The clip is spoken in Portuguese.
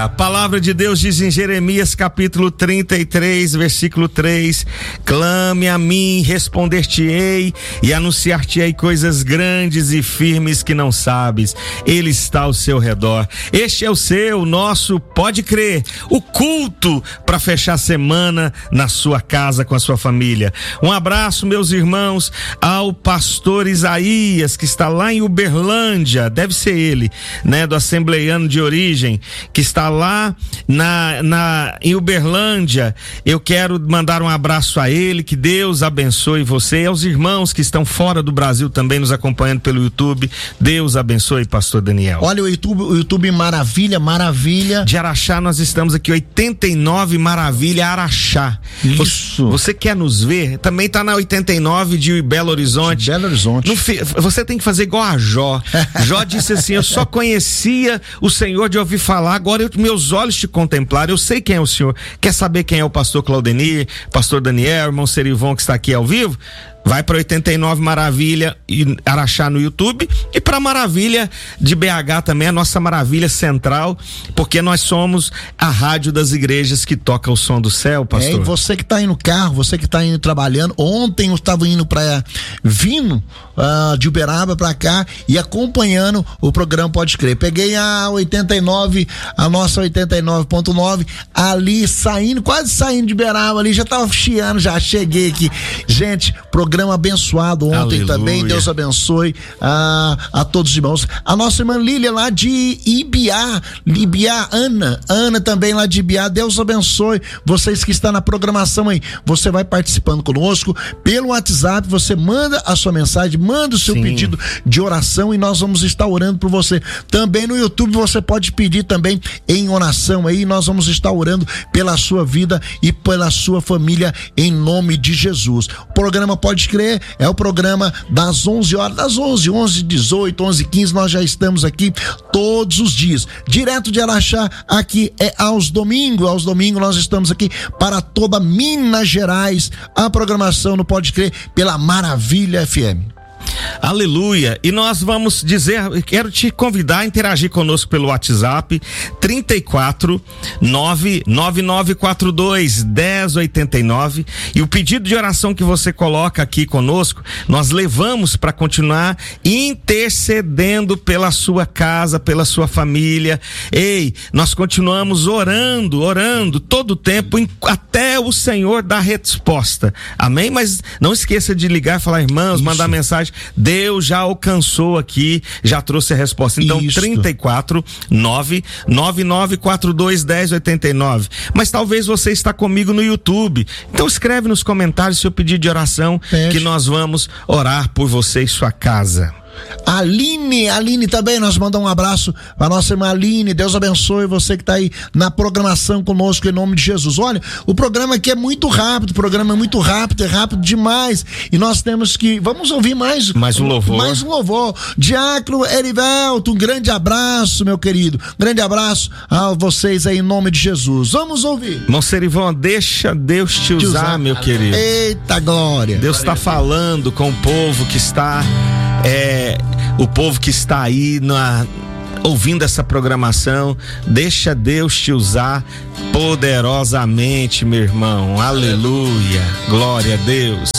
A palavra de Deus diz em Jeremias capítulo 33, versículo 3: clame a mim, responder-te-ei e anunciar-te-ei coisas grandes e firmes que não sabes. Ele está ao seu redor. Este é o seu, nosso, pode crer, o culto para fechar a semana na sua casa com a sua família. Um abraço, meus irmãos, ao pastor Isaías, que está lá em Uberlândia, deve ser ele, né, do Assembleiano de Origem, que está lá em Uberlândia. Eu quero mandar um abraço a ele, que Deus abençoe você, e aos irmãos que estão fora do Brasil também nos acompanhando pelo YouTube. Deus abençoe, pastor Daniel. Olha o YouTube maravilha. De Araxá nós estamos aqui, 89 Maravilha Araxá. Isso. Você quer nos ver? Também está na 89 de Belo Horizonte. Você tem que fazer igual a Jó. Jó disse assim: eu só conhecia o Senhor de ouvir falar, agora meus olhos te contemplaram, eu sei quem é o Senhor. Quer saber quem é o pastor Claudenir, pastor Daniel, irmão Serivon, que está aqui ao vivo? Vai para 89 Maravilha e Araxá no YouTube, e para Maravilha de BH também, a nossa Maravilha Central, porque nós somos a rádio das igrejas que toca o som do céu, pastor. E você que está aí no carro, você que está indo trabalhando, ontem eu estava indo vindo de Uberaba para cá e acompanhando o programa Pode Crer. Peguei a 89, a nossa 89.9, ali quase saindo de Uberaba ali, já tava chiando, já cheguei aqui. Gente, programa abençoado ontem. Aleluia. Também, Deus abençoe a todos os irmãos. A nossa irmã Lília lá de Ibiá, Ana também lá de Ibiá, Deus abençoe vocês que estão na programação aí. Você vai participando conosco pelo WhatsApp, você manda a sua mensagem, manda o seu pedido de oração e nós vamos estar orando por você. Também no YouTube você pode pedir também em oração aí, nós vamos estar orando pela sua vida e pela sua família em nome de Jesus. O programa Pode Crer é o programa das 11 horas, das 11h18, 11h15, nós já estamos aqui todos os dias, direto de Araxá. Aqui é aos domingos nós estamos aqui para toda Minas Gerais, a programação no Pode Crer pela Maravilha FM. Aleluia. E nós vamos dizer, quero te convidar a interagir conosco pelo WhatsApp 34 99942 1089, e o pedido de oração que você coloca aqui conosco, nós levamos para continuar intercedendo pela sua casa, pela sua família. Ei, nós continuamos orando todo o tempo até o Senhor dar resposta. Amém? Mas não esqueça de ligar e falar: irmãos, mandar mensagem. Deus já alcançou aqui, já trouxe a resposta. Então, 34 99942 1089. Mas talvez você está comigo no YouTube. Então escreve nos comentários seu pedido de oração, que nós vamos orar por você e sua casa. Aline também, nós mandamos um abraço para nossa irmã Aline. Deus abençoe você que está aí na programação conosco em nome de Jesus. Olha, o programa aqui é muito rápido, é rápido demais, e nós temos que, vamos ouvir mais um louvor. Diácono Erivelto, um grande abraço, meu querido, grande abraço a vocês aí em nome de Jesus. Vamos ouvir. Irmão Serivon, deixa Deus te usar, meu querido. Eita glória. Deus está falando com o povo que está aí ouvindo essa programação. Deixa Deus te usar poderosamente, meu irmão. Aleluia. Glória a Deus.